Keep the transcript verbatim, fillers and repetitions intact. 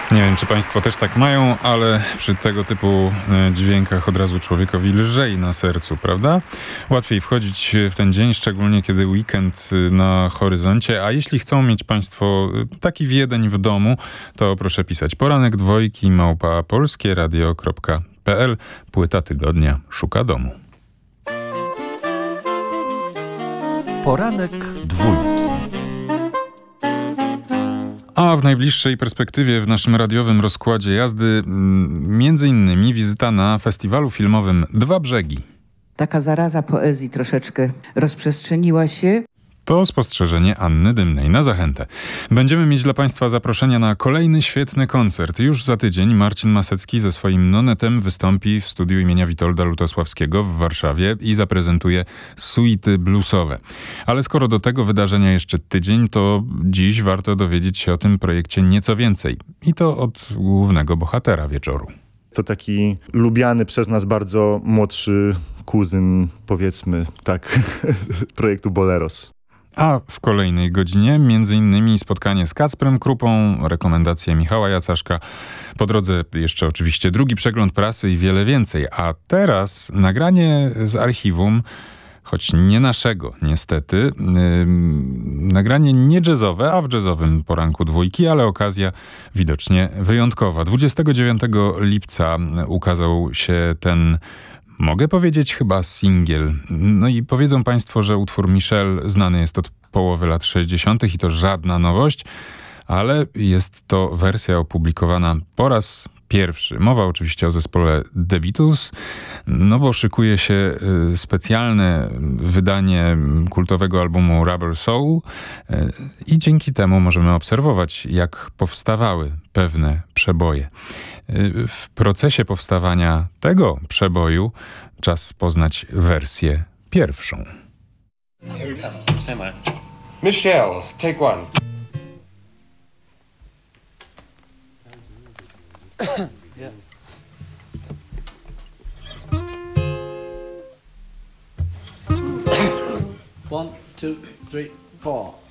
Nie wiem, czy państwo też tak mają, ale przy tego typu dźwiękach od razu człowiekowi lżej na sercu, prawda? Łatwiej wchodzić w ten dzień, szczególnie kiedy weekend na horyzoncie, a jeśli chcą mieć państwo taki wiedeń w domu, to proszę pisać poranek dwojki małpa polskieradio kropka p l. Płyta tygodnia szuka domu. Poranek dwójki. A w najbliższej perspektywie w naszym radiowym rozkładzie jazdy między innymi wizyta na festiwalu filmowym Dwa Brzegi. Taka zaraza poezji troszeczkę rozprzestrzeniła się. To spostrzeżenie Anny Dymnej na zachętę. Będziemy mieć dla państwa zaproszenia na kolejny świetny koncert. Już za tydzień Marcin Masecki ze swoim nonetem wystąpi w studiu imienia Witolda Lutosławskiego w Warszawie i zaprezentuje suity bluesowe. Ale skoro do tego wydarzenia jeszcze tydzień, to dziś warto dowiedzieć się o tym projekcie nieco więcej. I to od głównego bohatera wieczoru. To taki lubiany przez nas bardzo młodszy kuzyn, powiedzmy tak, projektu Boleros. A w kolejnej godzinie między innymi spotkanie z Kacprem Krupą, rekomendacje Michała Jacaszka, po drodze jeszcze oczywiście drugi przegląd prasy i wiele więcej. A teraz nagranie z archiwum, choć nie naszego niestety, yy, nagranie nie jazzowe, a w jazzowym poranku dwójki, ale okazja widocznie wyjątkowa. dwudziestego dziewiątego lipca ukazał się ten, mogę powiedzieć, chyba singiel. No i powiedzą państwo, że utwór Michel znany jest od połowy lat sześćdziesiątych i to żadna nowość, ale jest to wersja opublikowana po raz pierwszy. Mowa oczywiście o zespole The Beatles, no bo szykuje się specjalne wydanie kultowego albumu Rubber Soul i dzięki temu możemy obserwować, jak powstawały pewne przeboje. W procesie powstawania tego przeboju czas poznać wersję pierwszą. Michelle, take one. Yeah. One, two, three, four.